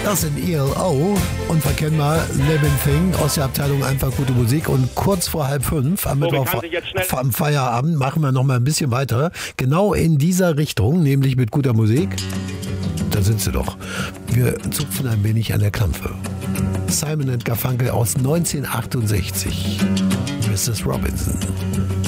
Das sind ELO, unverkennbar, Living Thing aus der Abteilung Einfach gute Musik. Und kurz vor 4:30 am Mittwoch am Feierabend machen wir noch mal ein bisschen weiter. Genau in dieser Richtung, nämlich mit guter Musik. Da sind sie doch. Wir zupfen ein wenig an der Klampfe. Simon & Garfunkel aus 1968. Mrs. Robinson.